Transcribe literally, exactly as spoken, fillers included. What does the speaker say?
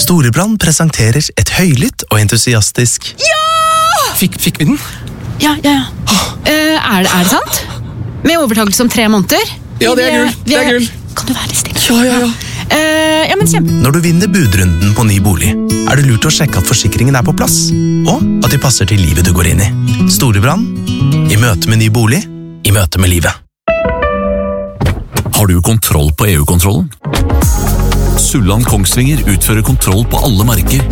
Storebrand presenterer et høylytt og entusiastisk Ja! Fikk, fikk vi den? Ja, ja, ja. Uh, er, det, er det sant? Med overtakelse om tre måneder? Ja, det er gull. Det er gull. Kan du være litt stille? Ja, ja, ja. Uh, ja, men kjempe. Når du vinner budrunden på ny bolig, er det lurt å sjekke at forsikringen er på plass, og at de passer til livet du går inn i. Storebrand, i møte med ny bolig, i møte med livet. Har du kontroll på E U-kontrollen? Sulland Kongsvinger utfører kontroll på alle marker,